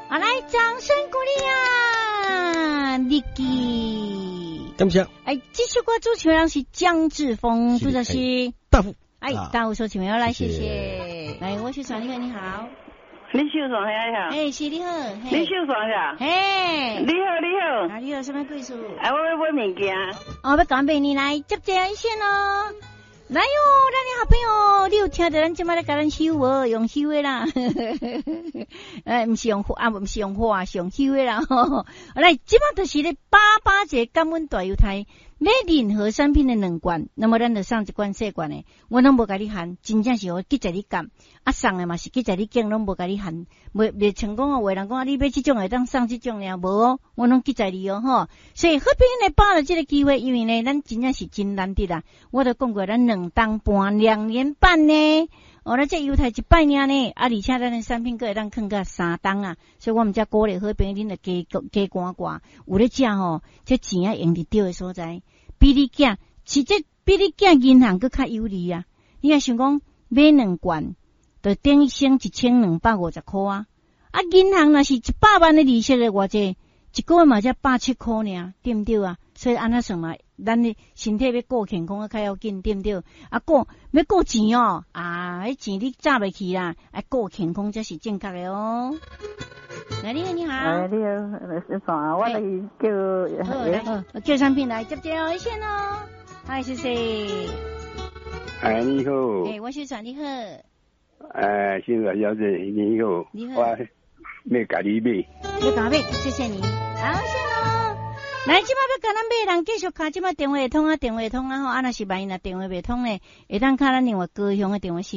好，来掌声鼓励啊 ，Niki， 感谢。 这首歌主持人是江志峰，主持是大富。 大富说请要来，谢谢。来，我是传你好。 李秀爽呀， 是你好。 李秀爽呀，你好。 你好，什么故事？ 我要买物件。 要赶俾你来接这一线哦。来哟，咱的好朋友，你有听到咱今麦咧甲咱收无？用收的啦，不是用不是用花，是用收的啦。来，今麦就是咧88节感恩大犹太买任何产品的2罐，那么咱就送1罐4罐的，我拢无甲你限，真正是我记在你干，送的嘛是记在你拣，拢无甲你限，未成功啊！有人讲你买这种会当送这种呀，无哦，我拢记在你哦吼。所以好朋友来把握这个机会，因为呢，咱真正是真难得啦。我都讲过，咱2档半2年半呢，咱这犹太100年呢，而且咱的产品个会当放到3档啊，所以我们才鼓励好朋友恁来加赶赶，有咧食吼，这钱啊用伫对的所在。比你囝，是这比你囝银行更较有利啊！你若想讲买2罐，就等于省1250块啊！银行若是100万的利息的偌济，一个月嘛才87块尔，对不对啊？所以安那算嘛，咱的身体要顾健康较要紧，对不对？要顾钱哦，迄钱你砸袂去啦，顾健康才是正确的哦。来，你好。 你好，是啥？我来叫产品来接一线哦。嗨，谢谢。 你好。 我是传你好。 现在小姐你好。 你好。 我要甲你买。 要甲我买，谢谢你。好，谢喽。来，即摆要甲咱买人继续卡，即摆电话通啊吼，若是万一若电话未通呢，会当卡咱另外高雄的电话是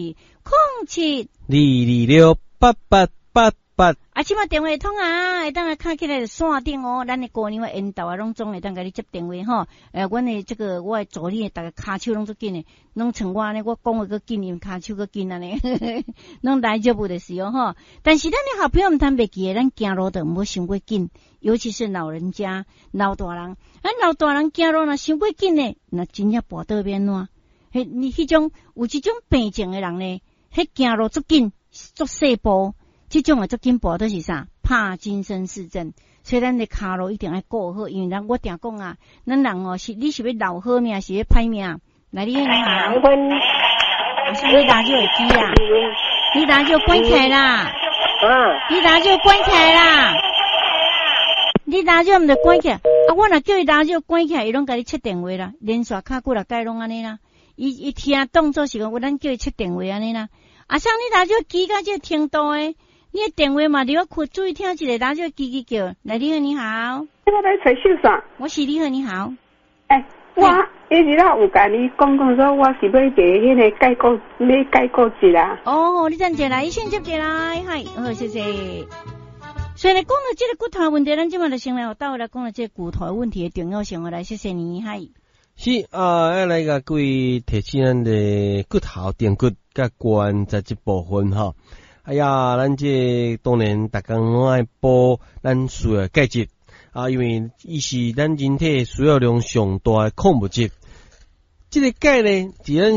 0722268888。即摆电话通啊，会当来卡起来线顶哦，咱的姑娘的引导啊，拢总会当甲你接电话吼。阮的这个我的助理大家骹手拢足紧的，拢像我呢，我讲话个紧，因骹手个紧安尼，拢大丈夫就是哦吼。但是咱的好朋友毋通袂记，咱行路都毋好伤过紧，尤其是老人家、老大人，老大人行路若伤过紧呢，那真正跋倒变怎？你迄种有这种病症的人呢，行路足紧，足细步。这种的足紧步都是啥？帕金森氏症，所以咱的骹路一定要顾好，因为我定讲啊，咱人哦是你是要老好命，是要歹命。来，你好，你打就会记啦，你打就关起来啦，你打就关起来啦，你打就毋得关起来。我若叫伊打就关起来，伊拢甲你切电话啦，连续卡几啦盖拢安尼啦，伊听动作是讲，咱叫伊切电话安尼啦。像你打就记到这程度诶。你的电话嘛，你要注意听一下，打就叽叫。来，你好。 我来找秀爽。 我是你好。 我一直都有甲你讲说，我是要买迄个解构，要解构一啦。 你等下来，先接过来，嗨，好，谢谢。所以呢，讲到这个骨头问题，咱今晚就先来到来讲到这个骨头问题的重要性，来，谢谢你，嗨。 是要来个各位提起咱的骨头、电骨、甲关节这部分哈。咱这当然大家拢爱补咱需要钙质因为伊是咱人体需要量上大的矿物质。这个钙呢，伫咱